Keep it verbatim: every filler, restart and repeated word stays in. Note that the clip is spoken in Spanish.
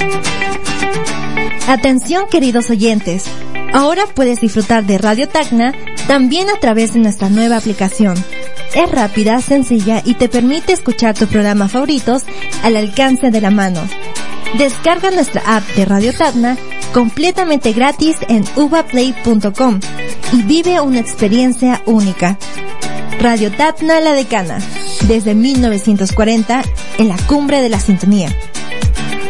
Atención, queridos oyentes. Ahora puedes disfrutar de Radio Tacna también a través de nuestra nueva aplicación. Es rápida, sencilla y te permite escuchar tus programas favoritos al alcance de la mano. Descarga nuestra app de Radio Tacna completamente gratis en uvaplay punto com y vive una experiencia única. Radio Tacna La Decana, desde mil novecientos cuarenta, en la cumbre de la sintonía.